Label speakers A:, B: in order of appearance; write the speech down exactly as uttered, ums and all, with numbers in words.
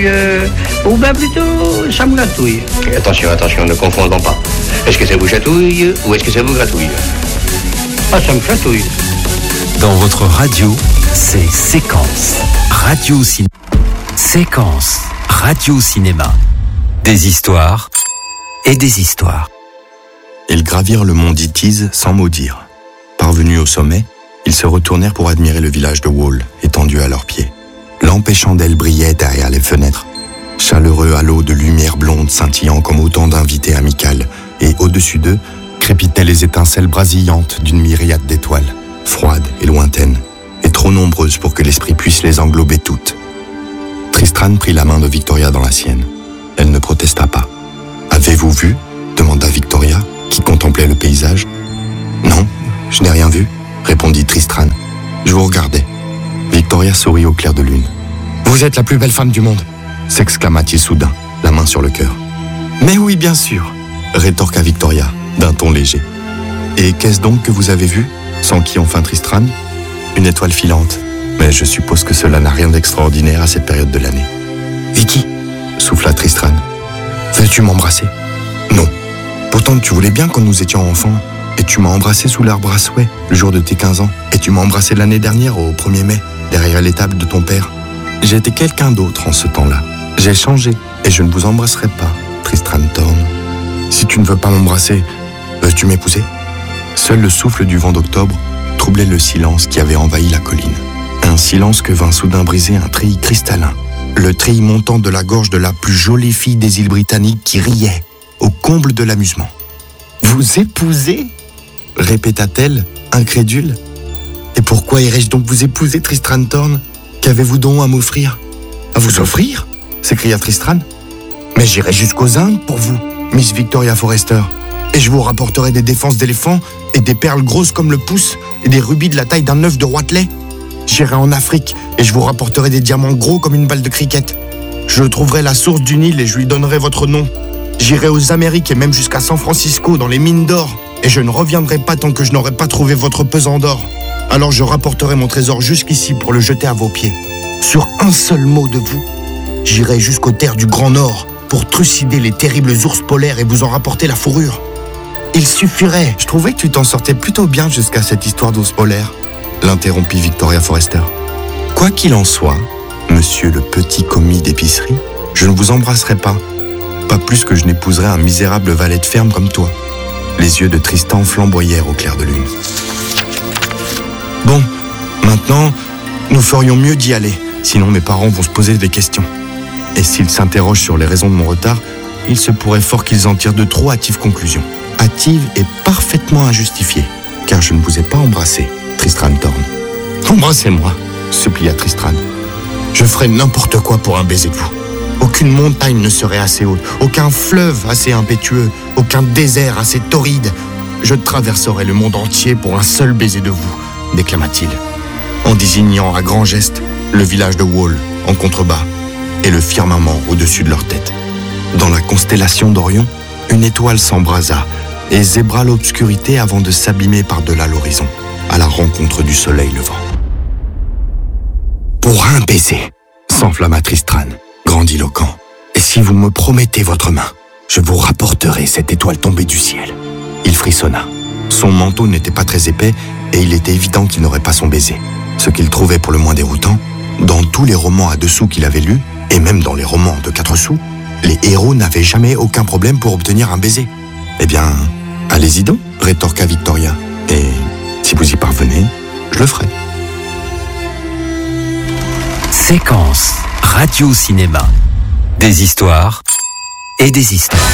A: Euh, ou bien plutôt, ça me gratouille.
B: Attention, attention, ne confondons pas. Est-ce que ça vous chatouille ou est-ce que ça vous gratouille?
A: Ah, ça me chatouille.
C: Dans votre radio, c'est Séquence. Radio Cinéma. Séquence. Radio Cinéma. Des histoires et des histoires.
D: Ils gravirent le mont d'Itiz sans mot dire. Parvenus au sommet, ils se retournèrent pour admirer le village de Wall, étendu à leurs pieds. Lampes et chandelles brillaient derrière les fenêtres. Chaleureux halos de lumière blonde scintillant comme autant d'invités amicales, et au-dessus d'eux, crépitaient les étincelles brasillantes d'une myriade d'étoiles, froides et lointaines, et trop nombreuses pour que l'esprit puisse les englober toutes. Tristram prit la main de Victoria dans la sienne. Elle ne protesta pas. « Avez-vous vu ?» demanda Victoria, qui contemplait le paysage. « Non, je n'ai rien vu, » répondit Tristram. « Je vous regardais. » Victoria sourit au clair de lune. « Vous êtes la plus belle femme du monde !» s'exclama-t-il soudain, la main sur le cœur. « Mais oui, bien sûr !» rétorqua Victoria, d'un ton léger. « Et qu'est-ce donc que vous avez vu ?» s'enquit enfin Tristram. « Une étoile filante, mais je suppose que cela n'a rien d'extraordinaire à cette période de l'année. »« Vicky !» souffla Tristram. « Veux-tu m'embrasser ?»« Non. Pourtant, tu voulais bien quand nous étions enfants. Et tu m'as embrassé sous l'arbre à souhait, le jour de tes quinze ans. Et tu m'as embrassé l'année dernière, au premier mai, derrière l'étable de ton père. J'étais quelqu'un d'autre en ce temps-là. J'ai changé, et je ne vous embrasserai pas, Tristram Thorn. Si tu ne veux pas m'embrasser, veux-tu m'épouser ?» Seul le souffle du vent d'octobre troublait le silence qui avait envahi la colline. Un silence que vint soudain briser un treillis cristallin. Le treillis montant de la gorge de la plus jolie fille des îles Britanniques qui riait, au comble de l'amusement. « Vous épouser ?» répéta-t-elle, incrédule. « Et pourquoi irais-je donc vous épouser, Tristram Thorn ? Qu'avez-vous donc à m'offrir ?»« À vous offrir ?» s'écria Tristram. « Mais j'irai jusqu'aux Indes pour vous, Miss Victoria Forrester. Et je vous rapporterai des défenses d'éléphants et des perles grosses comme le pouce et des rubis de la taille d'un œuf de Roitelet. J'irai en Afrique et je vous rapporterai des diamants gros comme une balle de cricket. Je trouverai la source du Nil et je lui donnerai votre nom. J'irai aux Amériques et même jusqu'à San Francisco dans les mines d'or. Et je ne reviendrai pas tant que je n'aurai pas trouvé votre pesant d'or. Alors je rapporterai mon trésor jusqu'ici pour le jeter à vos pieds. Sur un seul mot de vous, j'irai jusqu'aux terres du Grand Nord pour trucider les terribles ours polaires et vous en rapporter la fourrure. Il suffirait. Je trouvais que tu t'en sortais plutôt bien jusqu'à cette histoire d'ours polaires, l'interrompit Victoria Forrester. Quoi qu'il en soit, monsieur le petit commis d'épicerie, je ne vous embrasserai pas. Pas plus que je n'épouserai un misérable valet de ferme comme toi. Les yeux de Tristan flamboyèrent au clair de lune. Bon, maintenant, nous ferions mieux d'y aller, sinon mes parents vont se poser des questions. Et s'ils s'interrogent sur les raisons de mon retard, il se pourrait fort qu'ils en tirent de trop hâtives conclusions. Hâtives et parfaitement injustifiées, car je ne vous ai pas embrassé, Tristram Thorn. Embrassez-moi, supplia Tristram. Je ferai n'importe quoi pour un baiser de vous. Aucune montagne ne serait assez haute, aucun fleuve assez impétueux, aucun désert assez torride. Je traverserai le monde entier pour un seul baiser de vous, déclama-t-il, en désignant à grands gestes le village de Wall en contrebas et le firmament au-dessus de leur tête. Dans la constellation d'Orion, une étoile s'embrasa et zébra l'obscurité avant de s'abîmer par-delà l'horizon, à la rencontre du soleil levant. « Pour un baiser !» s'enflamma Tristram, grandiloquent. « Et si vous me promettez votre main, je vous rapporterai cette étoile tombée du ciel. » Il frissonna. Son manteau n'était pas très épais et il était évident qu'il n'aurait pas son baiser. Ce qu'il trouvait pour le moins déroutant, dans tous les romans à deux sous qu'il avait lus, et même dans les romans de quatre sous, les héros n'avaient jamais aucun problème pour obtenir un baiser. « Eh bien, allez-y donc, rétorqua Victoria. Et si vous y parvenez, je le ferai. »
C: Séquence. Radio Cinéma. Des histoires et des histoires.